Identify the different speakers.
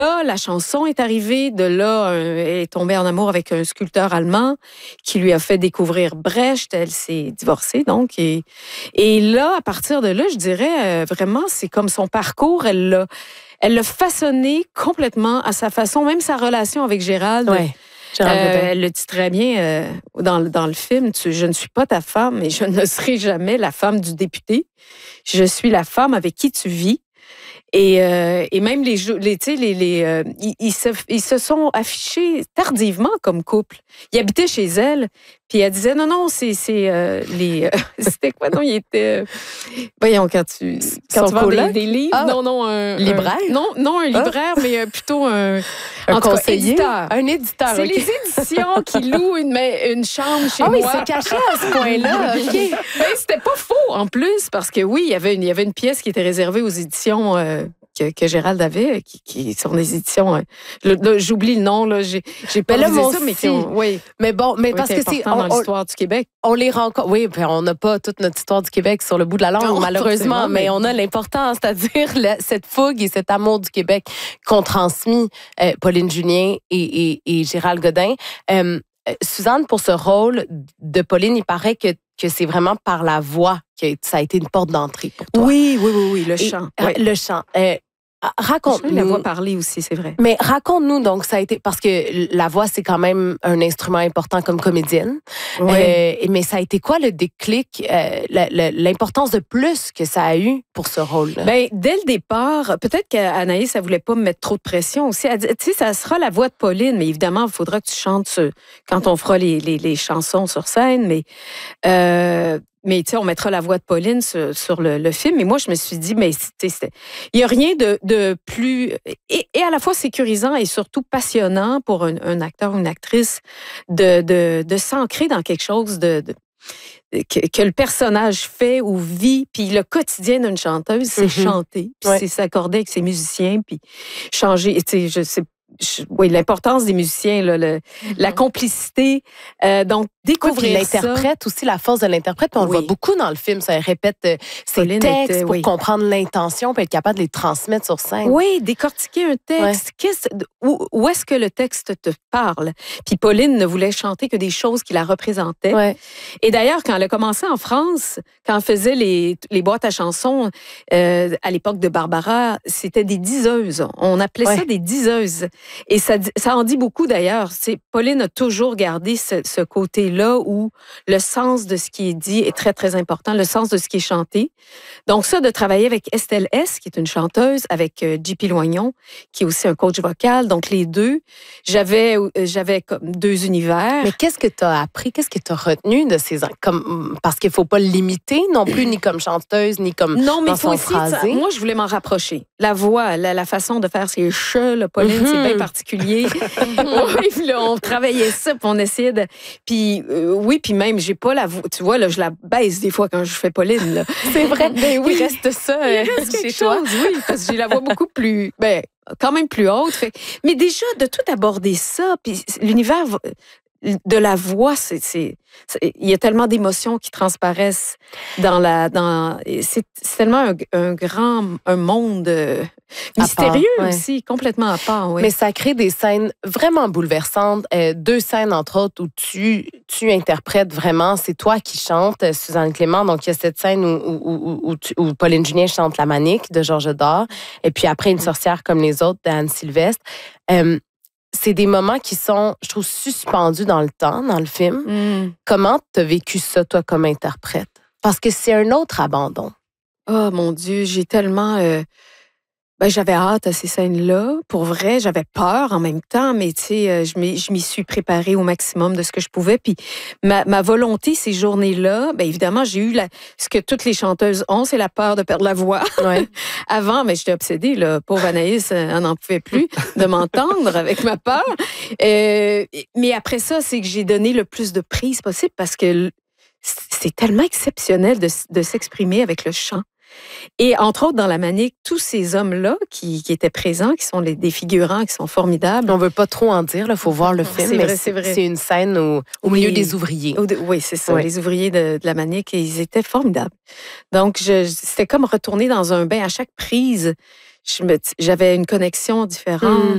Speaker 1: là, la chanson est arrivée. De là, elle est tombée en amour avec un sculpteur allemand qui lui a fait découvrir Brecht. Elle s'est divorcée, donc. Et là, à partir de là, je dirais vraiment, c'est comme son parcours. Elle l'a façonné complètement à sa façon, même sa relation avec Gérald.
Speaker 2: Ouais.
Speaker 1: Elle le dit très bien dans le film. Je ne suis pas ta femme et je ne serai jamais la femme du député. Je suis la femme avec qui tu vis. Et même ils se sont affichés tardivement comme couple. Ils habitaient chez elle, puis elle disait non, c'est c'était quoi non, il était voyons quand tu vends des livres, non un
Speaker 2: libraire,
Speaker 1: non un libraire, mais plutôt un
Speaker 2: conseiller,
Speaker 1: un éditeur. C'est les éditions qui louent une chambre chez moi.
Speaker 2: Oui, c'est caché à ce point-là. Okay.
Speaker 1: Ben, c'était pas faux en plus parce que oui, il y avait une pièce qui était réservée aux éditions que Gérald avait, qui sont des éditions. Là, j'oublie le nom, là. J'ai pas
Speaker 2: dit
Speaker 1: ça, mais qui ont. Oui.
Speaker 2: Mais bon, mais parce que c'est.
Speaker 1: dans l'histoire du Québec.
Speaker 2: On les rencontre. Oui, puis on n'a pas toute notre histoire du Québec sur le bout de la langue, non, malheureusement, mais on a l'importance, c'est-à-dire cette fougue et cet amour du Québec qu'ont transmis Pauline Julien et Gérald Godin. Suzanne, pour ce rôle de Pauline, il paraît que c'est vraiment par la voix que ça a été une porte d'entrée pour toi.
Speaker 1: Oui, le chant.
Speaker 2: Le chant. Raconte-nous.
Speaker 1: La voix parlée aussi, c'est vrai.
Speaker 2: Mais raconte-nous, donc, ça a été... Parce que la voix, c'est quand même un instrument important comme comédienne.
Speaker 1: Oui.
Speaker 2: Mais ça a été quoi le déclic, l'importance de plus que ça a eu pour ce rôle-là?
Speaker 1: Bien, dès le départ, peut-être qu'Anaïs, elle voulait pas me mettre trop de pression aussi. Elle dit, tu sais, ça sera la voix de Pauline, mais évidemment, il faudra que tu chantes quand on fera les chansons sur scène, mais tu sais, on mettra la voix de Pauline sur le film. Et moi, je me suis dit, mais il y a rien de plus et à la fois sécurisant et surtout passionnant pour un acteur ou une actrice de s'ancrer dans quelque chose que le personnage fait ou vit. Puis le quotidien d'une chanteuse, c'est chanter, puis c'est s'accorder avec ses musiciens, puis changer. Tu sais, je sais. Oui, l'importance des musiciens, là, la complicité. Donc, découvrir
Speaker 2: l'interprète aussi, la force de l'interprète. On le voit beaucoup dans le film. Ça répète ses textes pour comprendre l'intention puis être capable de les transmettre sur scène.
Speaker 1: Oui, décortiquer un texte. Où est-ce que le texte te parle? Puis Pauline ne voulait chanter que des choses qui la représentaient.
Speaker 2: Ouais.
Speaker 1: Et d'ailleurs, quand elle a commencé en France, quand elle faisait les boîtes à chansons, à l'époque de Barbara, c'était des diseuses. On appelait ça des diseuses. Et ça en dit beaucoup d'ailleurs. Pauline a toujours gardé ce côté-là où le sens de ce qui est dit est très, très important, le sens de ce qui est chanté. Donc ça, de travailler avec Estelle S., qui est une chanteuse, avec J.P. Loignon, qui est aussi un coach vocal. Donc les deux, j'avais comme deux univers.
Speaker 2: Mais qu'est-ce que tu as appris? Qu'est-ce que tu as retenu de ces... Parce qu'il ne faut pas le limiter non plus, ni comme chanteuse, ni comme
Speaker 1: non, mais
Speaker 2: dans son phrasé.
Speaker 1: Moi, je voulais m'en rapprocher. La voix, la façon de faire ses cheveux, là, Pauline, c'est bien particulier. Oui, là, on travaillait ça, puis on essayait de... Puis oui, puis même, j'ai pas la voix... Tu vois, là, je la baisse des fois quand je fais Pauline. Là.
Speaker 2: C'est vrai.
Speaker 1: Ben oui.
Speaker 2: Il reste ça
Speaker 1: chez toi. Oui, parce que j'ai la voix beaucoup plus... quand même plus haute. Mais déjà, de tout aborder ça, puis l'univers de la voix, il y a tellement d'émotions qui transparaissent c'est tellement un monde mystérieux aussi, complètement à part. Oui.
Speaker 2: Mais ça crée des scènes vraiment bouleversantes. 2 scènes, entre autres, où tu interprètes vraiment. C'est toi qui chantes, Suzanne Clément. Donc, il y a cette scène où Pauline Julien chante La Manique de Georges Dard. Et puis après, Une sorcière comme les autres d'Anne Sylvestre. C'est des moments qui sont, je trouve, suspendus dans le temps, dans le film. Comment tu as vécu ça, toi, comme interprète? Parce que c'est un autre abandon.
Speaker 1: Oh, mon Dieu, j'ai tellement... j'avais hâte à ces scènes-là. Pour vrai, j'avais peur en même temps, mais tu sais, je m'y suis préparée au maximum de ce que je pouvais. Puis ma volonté ces journées-là, évidemment, j'ai eu ce que toutes les chanteuses ont, c'est la peur de perdre la voix.
Speaker 2: Ouais.
Speaker 1: Avant, j'étais obsédée, là. Pauvre Anaïs, elle n'en pouvait plus de m'entendre avec ma peur. Mais après ça, c'est que j'ai donné le plus de prise possible parce que c'est tellement exceptionnel de s'exprimer avec le chant. Et entre autres, dans La Manique, tous ces hommes-là qui étaient présents, qui sont des figurants, qui sont formidables.
Speaker 2: On ne veut pas trop en dire, il faut voir le film.
Speaker 1: C'est vrai.
Speaker 2: C'est une scène au milieu des ouvriers.
Speaker 1: Oui, c'est ça, les ouvriers de La Manique, et ils étaient formidables. Donc, c'était comme retourner dans un bain. À chaque prise, j'avais une connexion différente.